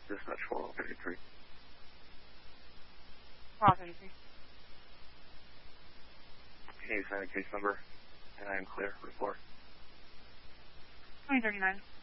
Dispatch 4133. 4133. Can you send a case number? And I am clear. Report. 2039.